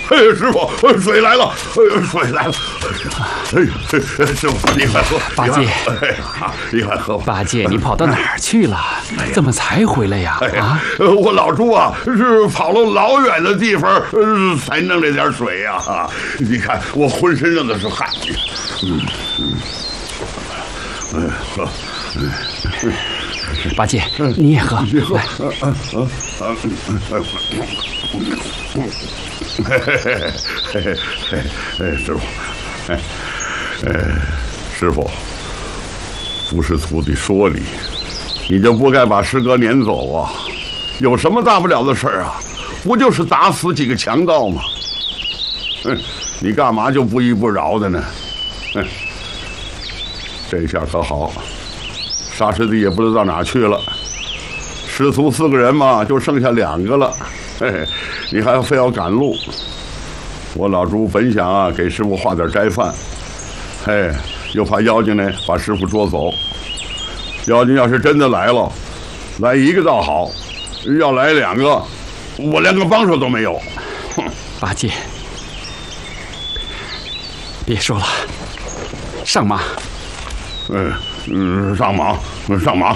师傅，水来了，水来了！师傅，你快喝！ 八戒， 你快喝吧！ 八戒，你跑到哪儿去了？怎么才回来呀？啊！ 我老猪啊，是跑了老远的地方，才弄这点水呀！你看我浑身上的是汗。喝。 八戒，你也喝。 你喝。师傅，师傅，不是徒弟说你就不该把师哥撵走啊！有什么大不了的事儿啊？不就是打死几个强盗吗？你干嘛就不依不饶的呢？这下可好，沙师弟也不知道哪去了。师徒4个人嘛，就剩下2个了。你还非要赶路？我老猪本想啊，给师傅画点斋饭，又怕妖精呢把师傅捉走。妖精要是真的来了，来1个倒好，要来2个，我连个帮手都没有。 八戒，别说了，上马。 上马，上马。